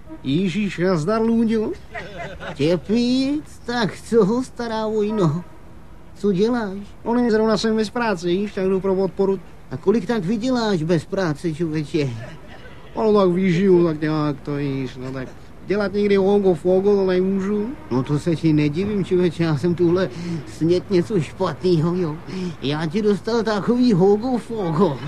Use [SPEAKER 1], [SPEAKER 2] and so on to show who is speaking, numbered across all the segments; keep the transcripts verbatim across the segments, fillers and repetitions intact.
[SPEAKER 1] Ježíš, nazdar, Lůďo.
[SPEAKER 2] Těpic, tak co, stará vojno? Co děláš?
[SPEAKER 1] On zrovna jsem bez práce, víš, tak jdu pro podporu.
[SPEAKER 2] A kolik tak vyděláš bez práce, člověče?
[SPEAKER 1] Ale tak vyžiju, tak nějak to víš, no tak dělat někdy hogo fogo, to nemůžu.
[SPEAKER 2] No to se ti nedivím, člověče, já jsem tuhle snět něco špatného, jo. Já ti dostal takový hogo fogo.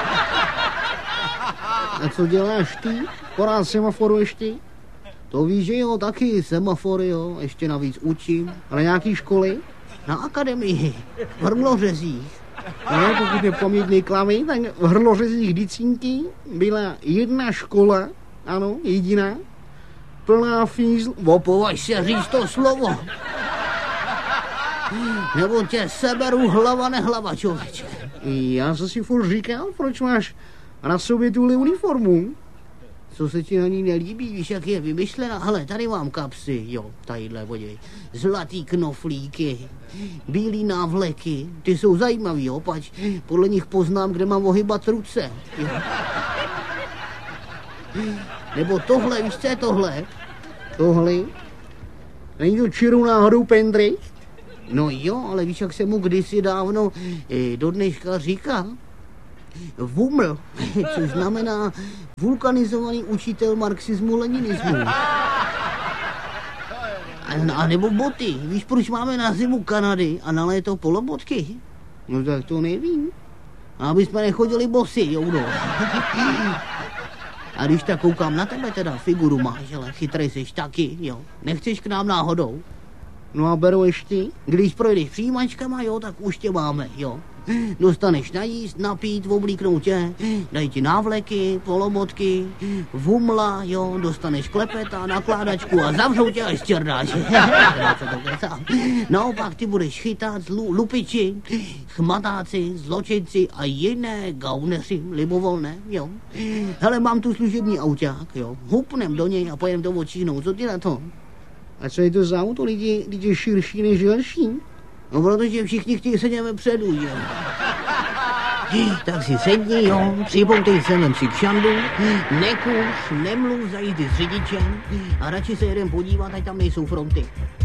[SPEAKER 1] A co děláš ty? Porád semaforuješ ty?
[SPEAKER 2] To víš, že jo, taky semafory, jo, ještě navíc učím.
[SPEAKER 1] Ale nějaký školy?
[SPEAKER 2] Na akademii, v Hrmlořezích.
[SPEAKER 1] No, pokud je pamětný klavy, tak v Hrmlořezích Dicínky byla jedna škola, ano, jediná, plná fízl.
[SPEAKER 2] Opovaž se říct to slovo. Nebo tě seberu hlava nehlava, člověče.
[SPEAKER 1] Já jsem si furt říkal, proč máš na sobě tuhle uniformu?
[SPEAKER 2] Co se ti na ní nelíbí, víš, jak je vymyšlená? Hele, tady mám kapsy, jo, tadyhle, podívej. Zlatý knoflíky, bílý návleky, ty jsou zajímavý, jo, pač podle nich poznám, kde mám ohybat ruce, jo. Nebo tohle, víš, co je tohle?
[SPEAKER 1] Tohle? Není to čiru náhodou pendry?
[SPEAKER 2] No jo, ale víš, jak se mu kdysi dávno eh, do dneška říká? Vuml, což znamená vulkanizovaný učitel marxismu-leninismu. A nebo boty. Víš, proč máme na zimu Kanady a na léto polobotky?
[SPEAKER 1] No tak to nevím.
[SPEAKER 2] Aby jsme nechodili bosy, joudo. A když tak koukám na tebe teda, figuru máš, ale chytrej seš taky, jo. Nechceš k nám náhodou?
[SPEAKER 1] No a beru ještě?
[SPEAKER 2] Když projdeš přijímačkama, jo, tak už tě máme, jo. Dostaneš najíst, napít, oblíknout tě, dají ti návleky, polobotky, vumla, jo, dostaneš klepeta, nakládačku a zavřou tě až čerdáš. Naopak ty budeš chytat lu, lupiči, chmatáci, zločinci a jiné gauneři, libovolné, jo. Hele, mám tu služební auták, jo, hupnem do něj a pojedem to odčíhnout, co ty na to?
[SPEAKER 1] A co je to za auto, lidi, lidi širší než delší?
[SPEAKER 2] No, protože všichni chtějí sedět vepředu, jo. Tak si sedni, jo, připoutej se jen si k šandu, nekuř, nemluv za jízdy s řidičem a radši se jeden podívat, ať tam nejsou fronty.